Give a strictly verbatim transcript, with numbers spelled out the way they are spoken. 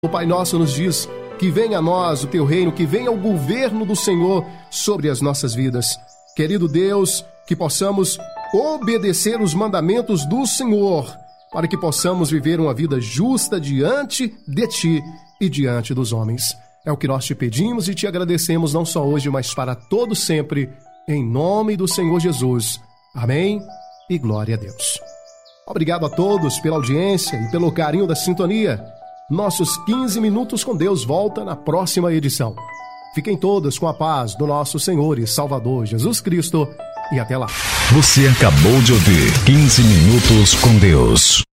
O Pai Nosso nos diz que venha a nós o teu reino, que venha o governo do Senhor sobre as nossas vidas. Querido Deus, que possamos obedecer os mandamentos do Senhor, para que possamos viver uma vida justa diante de Ti e diante dos homens. É o que nós te pedimos e te agradecemos não só hoje, mas para todo sempre, em nome do Senhor Jesus. Amém e glória a Deus. Obrigado a todos pela audiência e pelo carinho da sintonia. Nossos quinze minutos com Deus volta na próxima edição. Fiquem todos com a paz do nosso Senhor e Salvador Jesus Cristo e até lá. Você acabou de ouvir quinze minutos com Deus.